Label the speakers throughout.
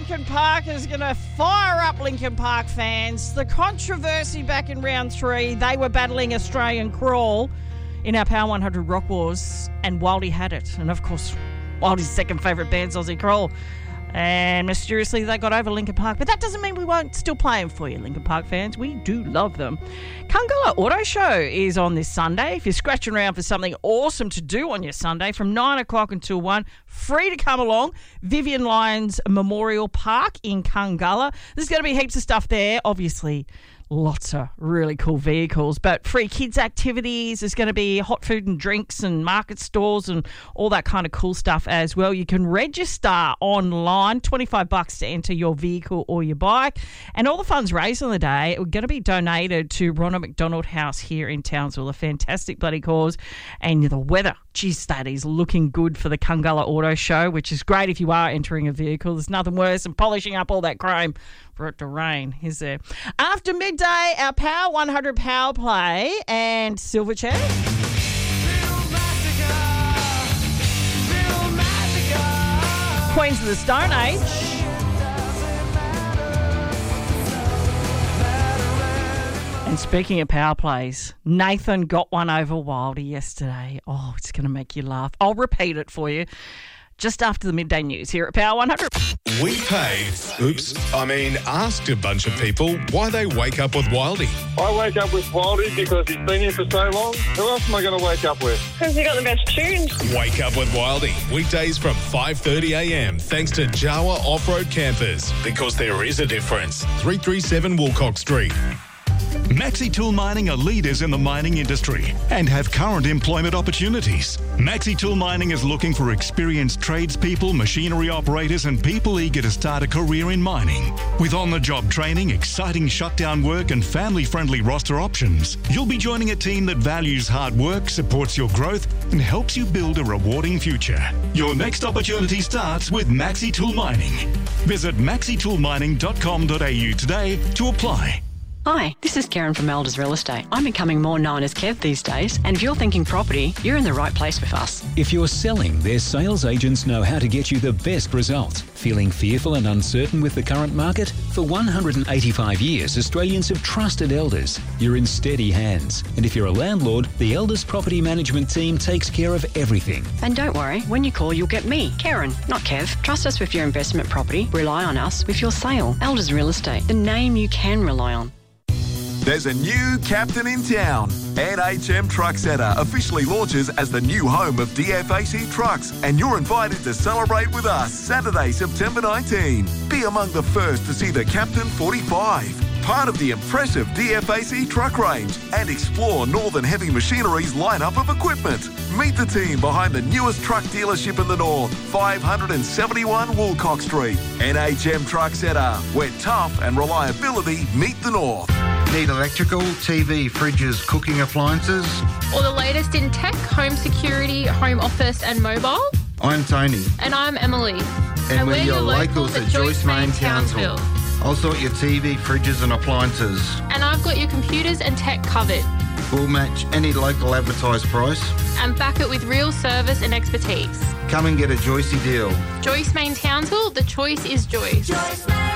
Speaker 1: Lincoln Park is going to fire up Lincoln Park fans. The controversy back in round 3, they were battling Australian Crawl in our Power 100 Rock Wars, and Wildy had it. And, of course, Wildy's second favourite band's Aussie Crawl. And mysteriously, they got over Lincoln Park. But that doesn't mean we won't still play them for you, Lincoln Park fans. We do love them. Kungala Auto Show is on this Sunday. If you're scratching around for something awesome to do on your Sunday, from 9 o'clock until 1, free to come along. Vivian Lyons Memorial Park in Kungala. There's going to be heaps of stuff there, obviously. Lots of really cool vehicles, but free kids activities. There's going to be hot food and drinks and market stalls and all that kind of cool stuff as well. You can register online, $25 to enter your vehicle or your bike. And all the funds raised on the day are going to be donated to Ronald McDonald House here in Townsville. A fantastic bloody cause. And the weather, geez, that is looking good for the Kungala Auto Show, which is great if you are entering a vehicle. There's nothing worse than polishing up all that chrome for it to rain, is there? After midday, our Power 100 Power Play and Silverchair. Queens of the Stone Age. And speaking of power plays, Nathan got one over Wildy yesterday. Oh, it's going to make you laugh. I'll repeat it for you just after the midday news here at Power 100.
Speaker 2: We asked a bunch of people why they wake up with Wildy.
Speaker 3: I wake up with Wildy because he's been here for so long. Who else am I going to wake up with?
Speaker 4: Because he got the best tunes.
Speaker 2: Wake up with Wildy, weekdays from 5:30am, thanks to Jawa Off-Road Campers. Because there is a difference. 337 Woolcock Street.
Speaker 5: Maxi Tool Mining are leaders in the mining industry and have current employment opportunities. Maxi Tool Mining is looking for experienced tradespeople, machinery operators and people eager to start a career in mining. With on-the-job training, exciting shutdown work and family-friendly roster options, you'll be joining a team that values hard work, supports your growth and helps you build a rewarding future. Your next opportunity starts with Maxi Tool Mining. Visit maxitoolmining.com.au today to apply.
Speaker 6: Hi, this is Karen from Elders Real Estate. I'm becoming more known as Kev these days, and if you're thinking property, you're in the right place with us.
Speaker 7: If you're selling, their sales agents know how to get you the best results. Feeling fearful and uncertain with the current market? For 185 years, Australians have trusted Elders. You're in steady hands. And if you're a landlord, the Elders Property Management team takes care of everything.
Speaker 6: And don't worry, when you call, you'll get me, Karen, not Kev. Trust us with your investment property. Rely on us with your sale. Elders Real Estate, the name you can rely on.
Speaker 8: There's a new captain in town. NHM Truck Centre officially launches as the new home of DFAC trucks, and you're invited to celebrate with us Saturday, September 19. Be among the first to see the Captain 45, part of the impressive DFAC truck range, and explore Northern Heavy Machinery's lineup of equipment. Meet the team behind the newest truck dealership in the north, 571 Woolcock Street. NHM Truck Centre, where tough and reliability meet the north.
Speaker 9: Need electrical, TV, fridges, cooking appliances?
Speaker 10: Or the latest in tech, home security, home office and mobile?
Speaker 9: I'm Tony.
Speaker 10: And I'm Emily.
Speaker 9: And we're your locals at Joyce Main Townsville. I'll sort your TV, fridges and appliances.
Speaker 10: And I've got your computers and tech covered.
Speaker 9: We'll match any local advertised price.
Speaker 10: And back it with real service and expertise.
Speaker 9: Come and get a Joycey deal.
Speaker 10: Joyce Main Townsville, the choice is Joyce.
Speaker 11: Joyce Main.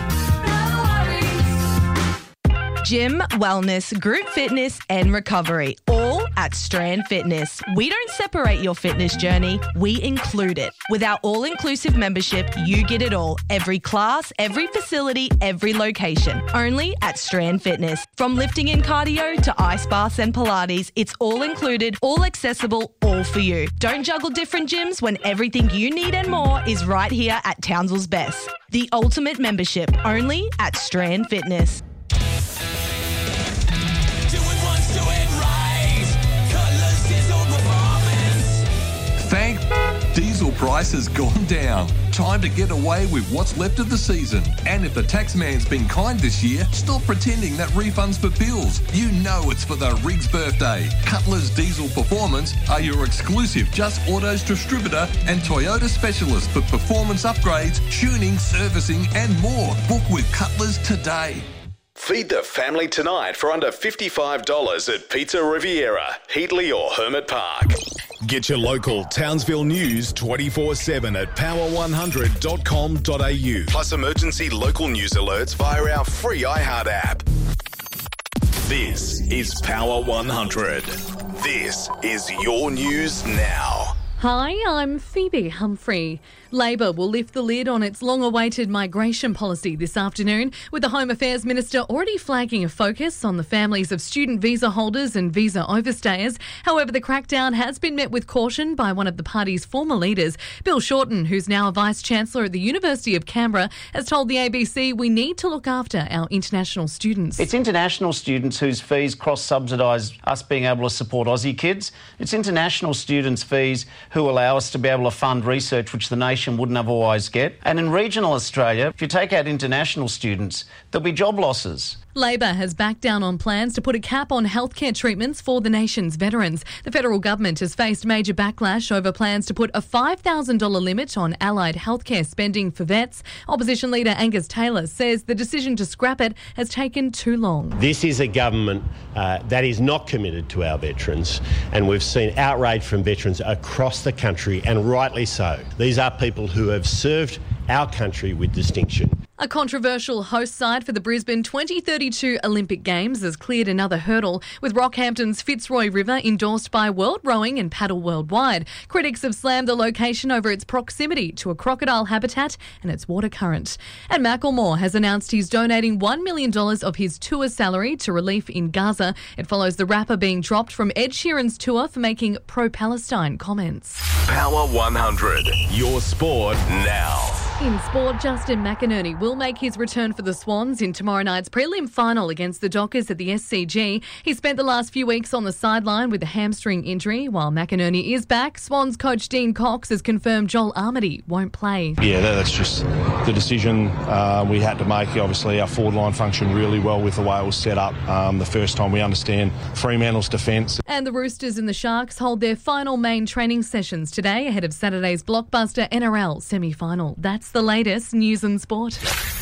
Speaker 11: Gym, wellness, group fitness and recovery, all at Strand Fitness. We don't separate your fitness journey, we include it. With our all-inclusive membership, you get it all. Every class, every facility, every location. Only at Strand Fitness. From lifting and cardio to ice baths and Pilates, it's all included, all accessible, all for you. Don't juggle different gyms when everything you need and more is right here at Townsville's Best. The ultimate membership, only at Strand Fitness.
Speaker 12: Thank diesel price has gone down. Time to get away with what's left of the season. And if the taxman's been kind this year, stop pretending that refund's for bills. You know it's for the Riggs birthday. Cutler's Diesel Performance are your exclusive Just Autos distributor and Toyota specialist for performance upgrades, tuning, servicing and more. Book with Cutler's today.
Speaker 2: Feed the family tonight for under $55 at Pizza Riviera, Heatley or Hermit Park. Get your local Townsville news 24/7 at power100.com.au. Plus emergency local news alerts via our free iHeart app. This is Power 100. This is your news now.
Speaker 4: Hi, I'm Phoebe Humphrey. Labor will lift the lid on its long-awaited migration policy this afternoon, with the Home Affairs Minister already flagging a focus on the families of student visa holders and visa overstayers. However, the crackdown has been met with caution by one of the party's former leaders. Bill Shorten, who's now a Vice-Chancellor at the University of Canberra, has told the ABC we need to look after our international students.
Speaker 13: It's international students whose fees cross-subsidise us being able to support Aussie kids. It's international students' fees who allow us to be able to fund research which the nation wouldn't otherwise get. And in regional Australia, if you take out international students, there'll be job losses.
Speaker 4: Labor has backed down on plans to put a cap on healthcare treatments for the nation's veterans. The federal government has faced major backlash over plans to put a $5,000 limit on allied healthcare spending for vets. Opposition leader Angus Taylor says the decision to scrap it has taken too long.
Speaker 14: This is a government that is not committed to our veterans, and we've seen outrage from veterans across the country, and rightly so. These are people who have served our country with distinction.
Speaker 4: A controversial host site for the Brisbane 2032 Olympic Games has cleared another hurdle, with Rockhampton's Fitzroy River endorsed by World Rowing and Paddle Worldwide. Critics have slammed the location over its proximity to a crocodile habitat and its water current. And Macklemore has announced he's donating $1 million of his tour salary to relief in Gaza. It follows the rapper being dropped from Ed Sheeran's tour for making pro-Palestine comments.
Speaker 2: Power 100, your sport now.
Speaker 4: In sport, Justin McInerney will make his return for the Swans in tomorrow night's prelim final against the Dockers at the SCG. He spent the last few weeks on the sideline with a hamstring injury. While McInerney is back, Swans coach Dean Cox has confirmed Joel Armady won't play.
Speaker 15: Yeah, that's just the decision we had to make. Obviously, our forward line functioned really well with the way it was set up the first time. We understand Fremantle's defence.
Speaker 4: And the Roosters and the Sharks hold their final main training sessions today ahead of Saturday's blockbuster NRL semi-final. That's the latest news and sport.